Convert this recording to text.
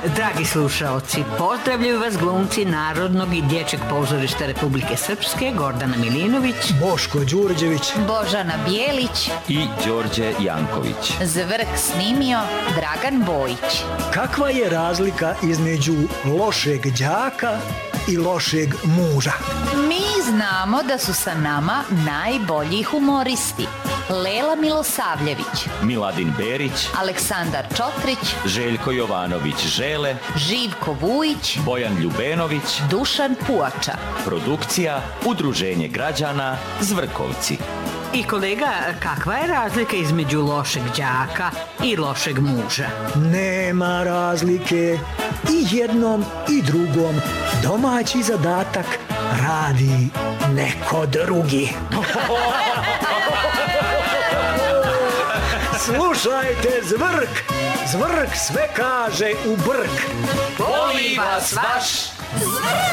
Dragi slušaoci, pozdravljaju vas glumci Narodnog i dječjeg pozorišta Republike Srpske Gordana Milinović, Boško Đurđević, Božana Bijelić i Đorđe Janković. Zvrk snimio Dragan Bojić. Kakva je razlika između lošeg đaka i lošeg muža? Mi znamo da su sa nama najbolji humoristi. Lela Milosavljević, Miladin Berić, Aleksandar Čotrić, Željko Jovanović Žele, Živko Vujić, Bojan Ljubenović, Dušan Puača. Produkcija Udruženje građana Zvrkovci. I kolega, kakva je razlika između lošeg đaka i lošeg muža? Nema razlike. I jednom i drugom domaći zadatak radi neko drugi. Slušajte Zvrk, Zvrk sve kaže u brk. Voli vas vaš Zvrk!